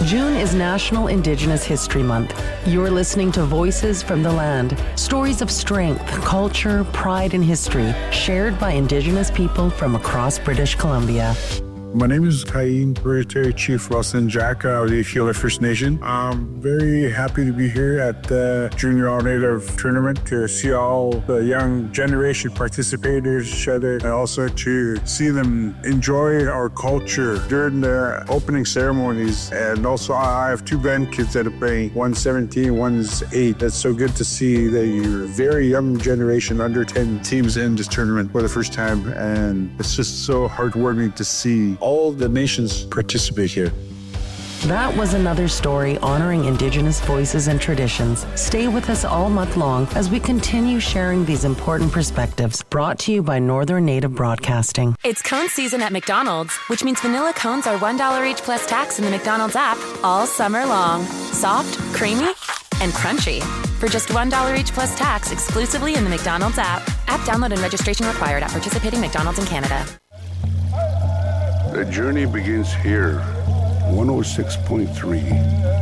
June is National Indigenous History Month. You're listening to Voices from the Land, stories of strength, culture, pride, and history shared by Indigenous people from across British Columbia. My name is Kayin, Hereditary Chief Wilson Jack of the Aquila First Nation. I'm very happy to be here at the Junior All Native Tournament to see all the young generation participators each other, and also to see them enjoy our culture during the opening ceremonies. And also I have two grandkids that are playing, one's 17, one's 8. That's so good to see that you're very young generation, under 10 teams in this tournament for the first time. And it's just so heartwarming to see all the nations participate here. That was another story honoring Indigenous voices and traditions. Stay with us all month long as we continue sharing these important perspectives, brought to you by Northern Native Broadcasting. It's cone season at McDonald's, which means vanilla cones are $1 each plus tax in the McDonald's app all summer long. Soft, creamy, and crunchy. For just $1 each plus tax exclusively in the McDonald's app. App download and registration required at participating McDonald's in Canada. The journey begins here, 106.3